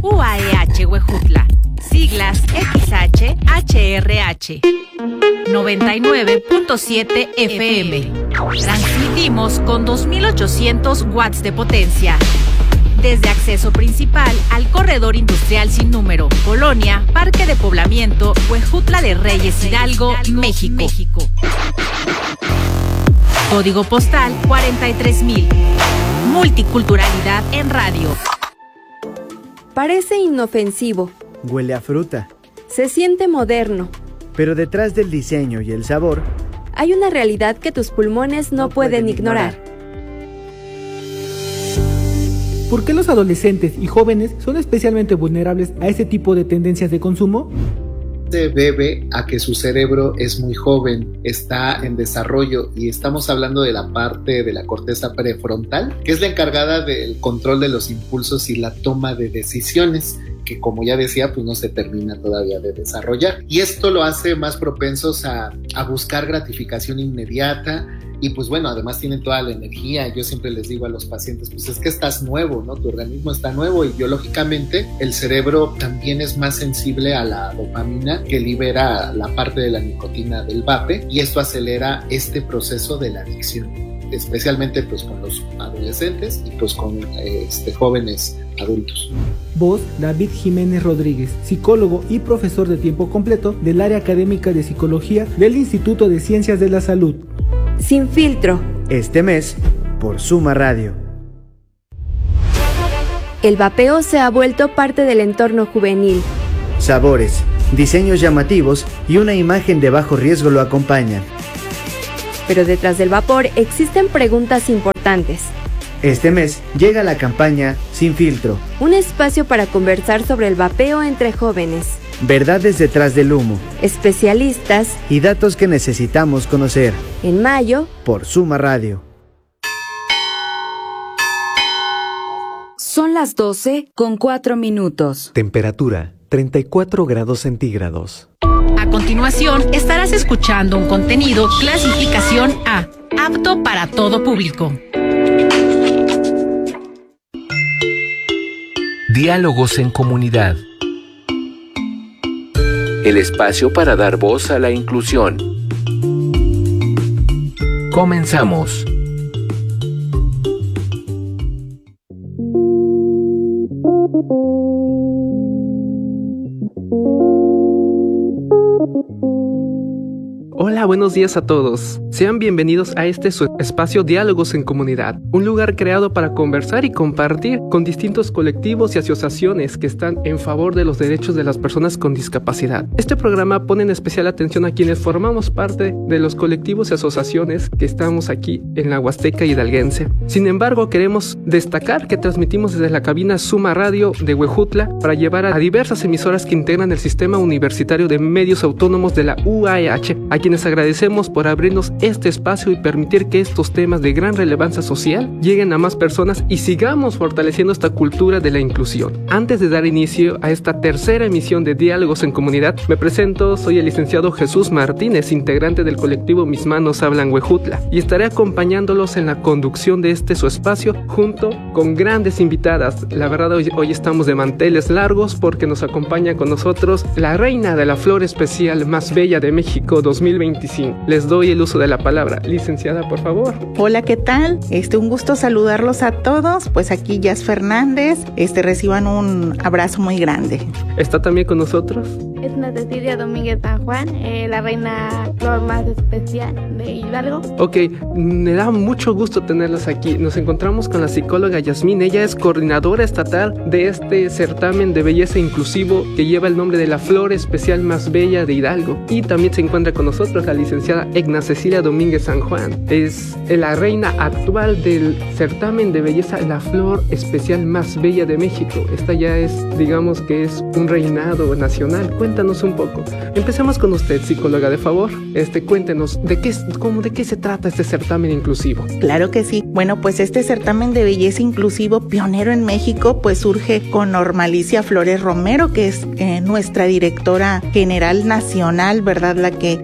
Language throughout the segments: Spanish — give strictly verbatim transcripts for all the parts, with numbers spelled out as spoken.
U A E H Huejutla, siglas X H H R H. noventa y nueve punto siete F M. Transmitimos con dos mil ochocientos watts de potencia. Desde acceso principal al corredor industrial sin número, Colonia, Parque de Poblamiento, Huejutla de Reyes, Hidalgo, México. México. Código postal cuarenta y tres mil. Multiculturalidad en radio. Parece inofensivo. Huele a fruta. Se siente moderno. Pero detrás del diseño y el sabor, hay una realidad que tus pulmones no, no pueden, pueden ignorar. ignorar. ¿Por qué los adolescentes y jóvenes son especialmente vulnerables a este tipo de tendencias de consumo? Se debe a que su cerebro es muy joven, está en desarrollo, y estamos hablando de la parte de la corteza prefrontal, que es la encargada del control de los impulsos y la toma de decisiones, que como ya decía, pues no se termina todavía de desarrollar. Y esto lo hace más propensos a, a buscar gratificación inmediata. Y pues bueno, además tienen toda la energía. Yo siempre les digo a los pacientes, pues es que estás nuevo, ¿no? Tu organismo está nuevo, y biológicamente el cerebro también es más sensible a la dopamina, que libera la parte de la nicotina del vape, y esto acelera este proceso de la adicción, especialmente pues con los adolescentes y pues con este, jóvenes adultos. Voz, David Jiménez Rodríguez, psicólogo y profesor de tiempo completo del área académica de psicología del Instituto de Ciencias de la Salud. Sin filtro. Este mes, por Suma Radio. El vapeo se ha vuelto parte del entorno juvenil. Sabores, diseños llamativos y una imagen de bajo riesgo lo acompañan. Pero detrás del vapor existen preguntas importantes. Este mes llega la campaña Sin Filtro. Un espacio para conversar sobre el vapeo entre jóvenes. Verdades detrás del humo. Especialistas. Y datos que necesitamos conocer. En mayo. Por Suma Radio. Son las doce con cuatro minutos. Temperatura treinta y cuatro grados centígrados. A continuación, estarás escuchando un contenido clasificación A, apto para todo público. Diálogos en comunidad. El espacio para dar voz a la inclusión. Comenzamos. Hola, buenos días a todos. Sean bienvenidos a este su espacio Diálogos en Comunidad, un lugar creado para conversar y compartir con distintos colectivos y asociaciones que están en favor de los derechos de las personas con discapacidad. Este programa pone en especial atención a quienes formamos parte de los colectivos y asociaciones que estamos aquí en la Huasteca hidalguense. Sin embargo, queremos destacar que transmitimos desde la cabina Suma Radio de Huejutla para llevar a diversas emisoras que integran el Sistema Universitario de Medios Autónomos de la U A E H, a quienes agradecemos por abrirnos este espacio y permitir que estos temas de gran relevancia social lleguen a más personas y sigamos fortaleciendo esta cultura de la inclusión. Antes de dar inicio a esta tercera emisión de Diálogos en Comunidad, me presento, soy el licenciado Jesús Martínez, integrante del colectivo Mis Manos Hablan Huejutla, y estaré acompañándolos en la conducción de este su espacio junto con grandes invitadas. La verdad, hoy, hoy estamos de manteles largos porque nos acompaña con nosotros la reina de la flor especial más bella de México dos mil veinticinco. Les doy el uso de la palabra. Licenciada, por favor. Hola, ¿qué tal? Este, un gusto saludarlos a todos. Pues aquí Jazz Fernández. Este, reciban un abrazo muy grande. ¿Está también con nosotros? Edna Cecilia Domínguez San Juan, eh, la reina flor más especial de Hidalgo. Ok, me da mucho gusto tenerlas aquí. Nos encontramos con la psicóloga Yasmín. Ella es coordinadora estatal de este certamen de belleza inclusivo que lleva el nombre de la flor especial más bella de Hidalgo. Y también se encuentra con nosotros la licenciada Edna Cecilia Domínguez San Juan. Es la reina actual del certamen de belleza La Flor Especial Más Bella de México. Esta ya es, digamos que es un reinado nacional. Cuéntanos un poco. Empecemos con usted, psicóloga, de favor. Este, cuéntenos, ¿de qué, cómo, ¿de qué se trata este certamen inclusivo? Claro que sí. Bueno, pues este certamen de belleza inclusivo, pionero en México, pues surge con Normalicia Flores Romero, que es eh, nuestra directora general nacional, ¿verdad? La que impulsó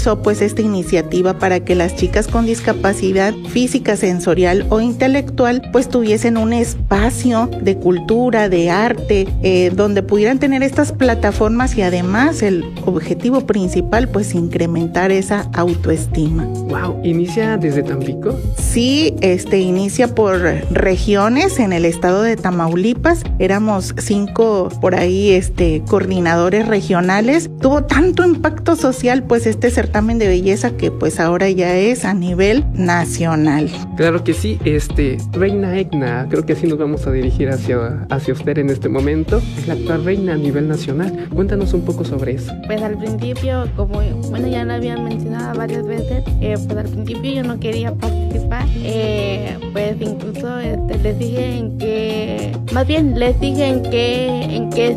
impulsó pues esta iniciativa para que las chicas con discapacidad física, sensorial o intelectual pues tuviesen un espacio de cultura, de arte, eh, donde pudieran tener estas plataformas y además el objetivo principal pues incrementar esa autoestima. Wow, ¿inicia desde Tampico? Sí, este inicia por regiones en el estado de Tamaulipas. Éramos cinco por ahí este coordinadores regionales. Tuvo tanto impacto social pues este certamen de belleza que pues ahora ya es a nivel nacional. Claro que sí, este Reina Egna, creo que así nos vamos a dirigir hacia, hacia usted en este momento. Es la actual reina a nivel nacional. Cuéntanos un poco sobre eso. Pues al principio, como bueno ya lo había mencionado varias veces, eh, pues al principio yo no quería participar. Eh, pues incluso este, les dije en que, más bien les dije en que, en qué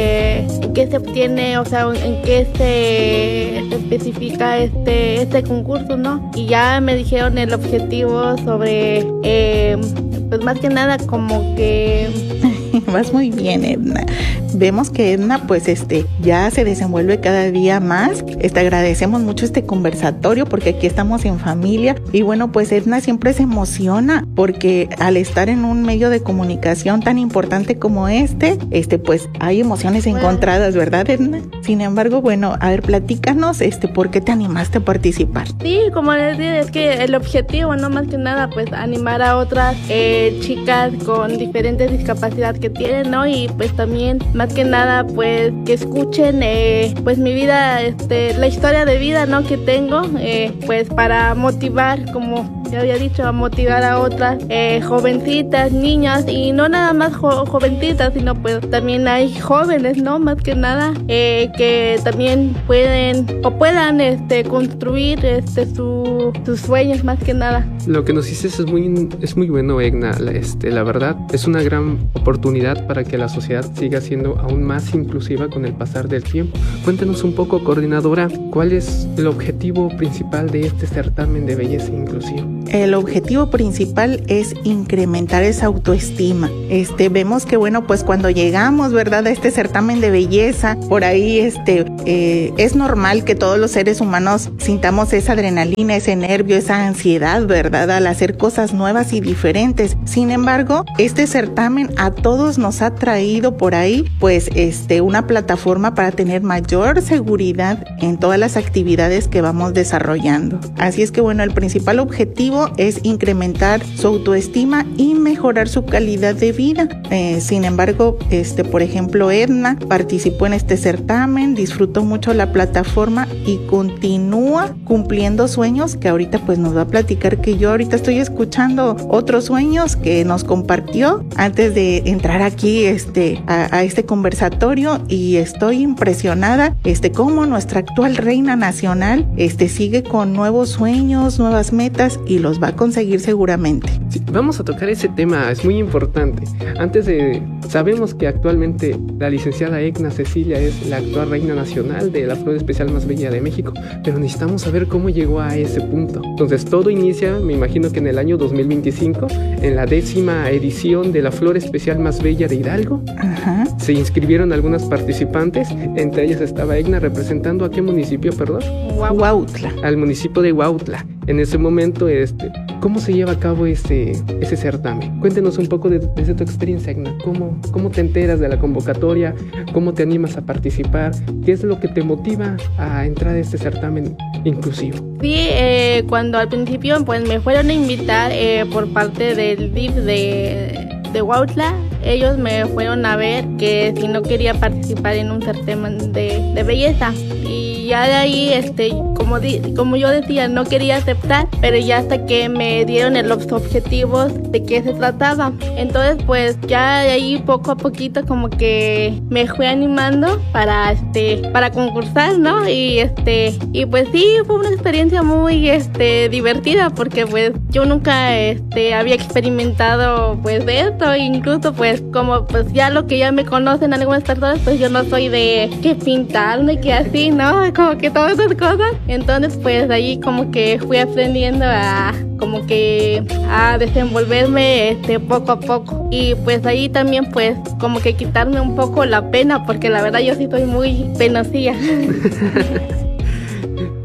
se, en qué se obtiene, o sea, en qué se, se especifica este, este concurso, ¿no? Y ya me dijeron el objetivo sobre, eh, pues más que nada como que... Vas muy bien, Edna. Vemos que Edna pues este ya se desenvuelve cada día más. Este, agradecemos mucho este conversatorio porque aquí estamos en familia y bueno pues Edna siempre se emociona porque al estar en un medio de comunicación tan importante como este, este pues hay emociones bueno. encontradas, ¿verdad, Edna? Sin embargo, bueno, a ver, platícanos este por qué te animaste a participar. Sí, como les dije, es que el objetivo no más que nada pues animar a otras eh, chicas con diferentes discapacidades que tienen, ¿no? Y pues también más que nada pues que escuchen eh, pues mi vida, este, la historia de vida, ¿no? Que tengo, eh, pues para motivar, como ya había dicho, a motivar a otras eh, jovencitas, niñas y no nada más jo- jovencitas, sino pues también hay jóvenes, ¿no? Más que nada eh, que también pueden o puedan este construir este su, sus sueños más que nada. Lo que nos dices es muy es muy bueno, Egna. Este, la verdad es una gran oportunidad para que la sociedad siga siendo aún más inclusiva con el pasar del tiempo. Cuéntanos un poco, coordinadora, ¿cuál es el objetivo principal de este certamen de belleza inclusiva? El objetivo principal es incrementar esa autoestima. Este, vemos que bueno, pues cuando llegamos, ¿verdad?, a este certamen de belleza, por ahí este, eh, es normal que todos los seres humanos sintamos esa adrenalina, ese nervio, esa ansiedad, ¿verdad?, al hacer cosas nuevas y diferentes. Sin embargo, este certamen a todos nos ha traído por ahí, pues, este, una plataforma para tener mayor seguridad en todas las actividades que vamos desarrollando. Así es que bueno, el principal objetivo es incrementar su autoestima y mejorar su calidad de vida. Eh, sin embargo, este, por ejemplo, Edna participó en este certamen, disfrutó mucho la plataforma y continúa cumpliendo sueños que ahorita pues nos va a platicar, que yo ahorita estoy escuchando otros sueños que nos compartió antes de entrar aquí este, a, a este conversatorio y estoy impresionada este, cómo nuestra actual reina nacional este, sigue con nuevos sueños, nuevas metas y los va a conseguir seguramente. Sí, vamos a tocar ese tema, es muy importante. Antes de, sabemos que actualmente la licenciada Egna Cecilia es la actual reina nacional de la flor especial más bella de México, pero necesitamos saber cómo llegó a ese punto. Entonces todo inicia, me imagino que en el año dos mil veinticinco, en la décima edición de la flor especial más bella de Hidalgo. Ajá. Se inscribieron algunas participantes, entre ellas estaba Egna representando a qué municipio, perdón? Huautla. Al municipio de Huautla. En ese momento, este, ¿cómo se lleva a cabo ese, ese certamen? Cuéntenos un poco de, desde tu experiencia, Egna. ¿Cómo, ¿Cómo te enteras de la convocatoria? ¿Cómo te animas a participar? ¿Qué es lo que te motiva a entrar a este certamen inclusivo? Sí, eh, cuando al principio pues me fueron a invitar eh, por parte del D I F de, de Huautla, ellos me fueron a ver que si no quería participar en un certamen de, de belleza. Y ya de ahí, este, como, di, como yo decía, no quería aceptar, pero ya hasta que me dieron los objetivos de qué se trataba. Entonces, pues ya de ahí poco a poquito como que me fui animando para, este, para concursar, ¿no? Y este, y pues sí, fue una experiencia muy, este, divertida porque pues yo nunca, este, había experimentado pues de esto, incluso pues como pues ya lo que ya me conocen algunas personas, pues yo no soy de que pintar, de que así, ¿no? Como que todas esas cosas. Entonces pues ahí como que fui aprendiendo a como que a desenvolverme este poco a poco y pues ahí también pues como que quitarme un poco la pena porque la verdad yo sí soy muy penosilla.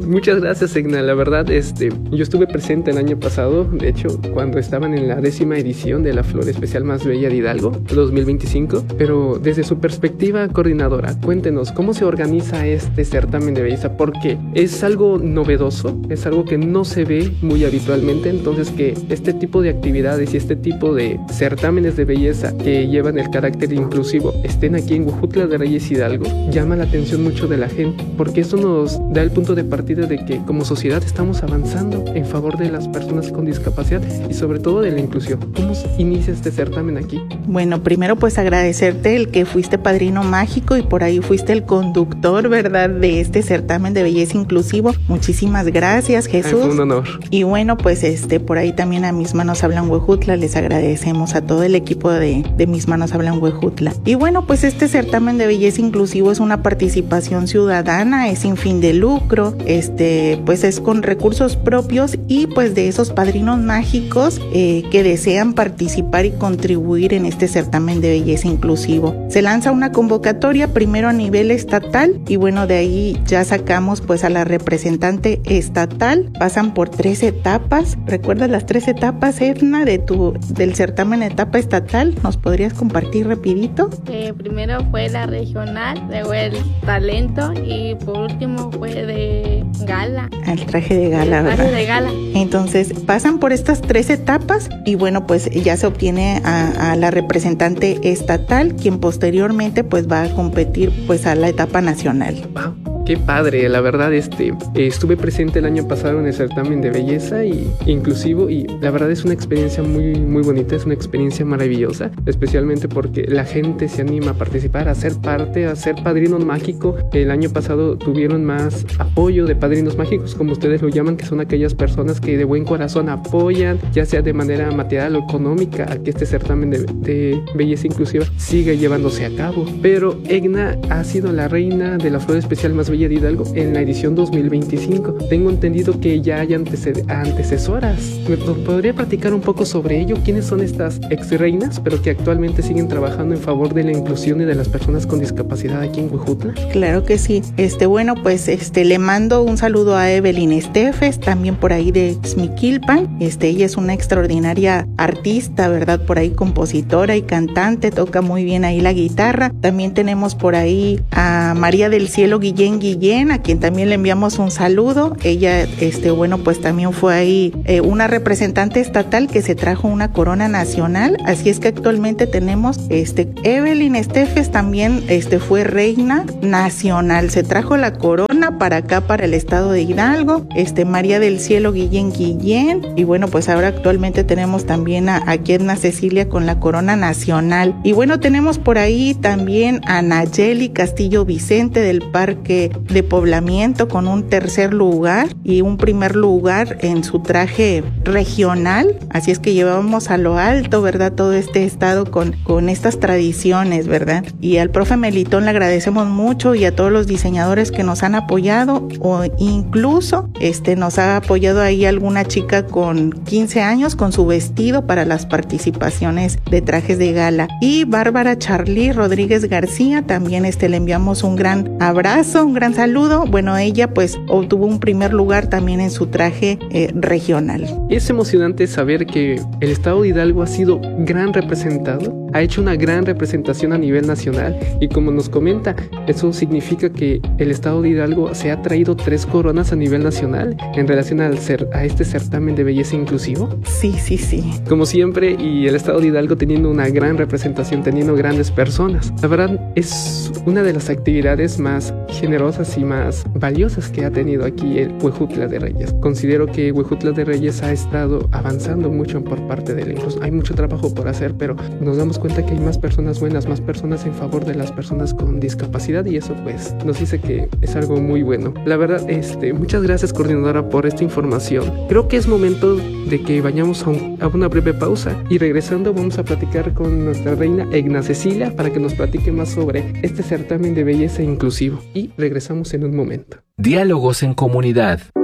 Muchas gracias, Egna. La verdad, este, yo estuve presente el año pasado, de hecho, cuando estaban en la décima edición de la Flor Especial Más Bella de Hidalgo, dos mil veinticinco, pero desde su perspectiva coordinadora, cuéntenos, ¿cómo se organiza este certamen de belleza? Porque es algo novedoso, es algo que no se ve muy habitualmente, entonces que este tipo de actividades y este tipo de certámenes de belleza que llevan el carácter inclusivo estén aquí en Huejutla de Reyes, Hidalgo, llama la atención mucho de la gente, porque eso nos da el punto de partida de que como sociedad estamos avanzando en favor de las personas con discapacidad y sobre todo de la inclusión. ¿Cómo inicia este certamen aquí? Bueno, primero pues agradecerte el que fuiste padrino mágico y por ahí fuiste el conductor, ¿verdad?, de este certamen de belleza inclusivo. Muchísimas gracias, Jesús. Ay, fue un honor. Y bueno, pues este por ahí también a Mis Manos Hablan Huejutla les agradecemos a todo el equipo de, de Mis Manos Hablan Huejutla. Y bueno, pues este certamen de belleza inclusivo es una participación ciudadana, es sin fin de lucro, este pues es con recursos propios y pues de esos padrinos mágicos eh, que desean participar y contribuir en este certamen de belleza inclusivo. Se lanza una convocatoria primero a nivel estatal y bueno, de ahí ya sacamos pues a la representante estatal, pasan por tres etapas. ¿Recuerdas las tres etapas, Edna, de tu del certamen etapa estatal? ¿Nos podrías compartir rapidito? Eh, primero fue la regional, luego el talento y por último fue de gala. El traje de gala, ¿verdad? El traje de gala. Entonces pasan por estas tres etapas y bueno, pues ya se obtiene a, a la representante estatal, quien posteriormente pues va a competir pues a la etapa nacional. Wow. Qué padre, la verdad, este, eh, estuve presente el año pasado en el certamen de belleza y inclusivo y la verdad es una experiencia muy, muy bonita, es una experiencia maravillosa, especialmente porque la gente se anima a participar, a ser parte, a ser padrino mágico. El año pasado tuvieron más apoyo de padrinos mágicos, como ustedes lo llaman, que son aquellas personas que de buen corazón apoyan, ya sea de manera material o económica, a que este certamen de, de belleza inclusiva siga llevándose a cabo. Pero Egna ha sido la reina de la Flor Especial Más Bella de Hidalgo en la edición dos mil veinticinco. Tengo entendido que ya hay anteced- antecesoras. ¿Me podría platicar un poco sobre ello? ¿Quiénes son estas ex reinas, pero que actualmente siguen trabajando en favor de la inclusión y de las personas con discapacidad aquí en Huejutla? Claro que sí. Este, bueno, pues este le mando un saludo a Evelyn Estefes, también por ahí de Xmiquilpan. Este, ella es una extraordinaria artista, ¿verdad? Por ahí compositora y cantante, toca muy bien ahí la guitarra. También tenemos por ahí a María del Cielo Guillén Guillén, a quien también le enviamos un saludo. Ella, este, bueno, pues también fue ahí eh, una representante estatal que se trajo una corona nacional. Así es que actualmente tenemos, este, Evelyn Estefes también, este, fue reina nacional. Se trajo la corona para acá, para el estado de Hidalgo. Este, María del Cielo Guillén Guillén. Y bueno, pues ahora actualmente tenemos también a, a Edna Cecilia con la corona nacional. Y bueno, tenemos por ahí también a Nayeli Castillo Vicente del Parque de Poblamiento con un tercer lugar y un primer lugar en su traje regional. Así es que llevamos a lo alto, ¿verdad?, todo este estado con, con estas tradiciones, ¿verdad? Y al profe Melitón le agradecemos mucho y a todos los diseñadores que nos han apoyado, o incluso este, nos ha apoyado ahí alguna chica con quince años con su vestido para las participaciones de trajes de gala. Y Bárbara Charly Rodríguez García, también este, le enviamos un gran abrazo, un gran saludo. Bueno, ella pues obtuvo un primer lugar también en su traje eh, regional. Es emocionante saber que el estado de Hidalgo ha sido gran representado, ha hecho una gran representación a nivel nacional y como nos comenta, eso significa que el estado de Hidalgo se ha traído tres coronas a nivel nacional en relación al cer- a este certamen de belleza inclusivo. Sí, sí, sí. Como siempre, y el estado de Hidalgo teniendo una gran representación, teniendo grandes personas. La verdad es una de las actividades más generosas y más valiosas que ha tenido aquí el Huejutla de Reyes. Considero que Huejutla de Reyes ha estado avanzando mucho por parte de la inclusión. Hay mucho trabajo por hacer, pero nos damos cuenta que hay más personas buenas, más personas en favor de las personas con discapacidad y eso pues nos dice que es algo muy bueno. La verdad, este, muchas gracias, coordinadora, por esta información. Creo que es momento de que vayamos a, un, a una breve pausa y regresando vamos a platicar con nuestra reina Egna Cecilia para que nos platique más sobre este certamen de belleza inclusivo y regresamos en un momento. Diálogos en comunidad.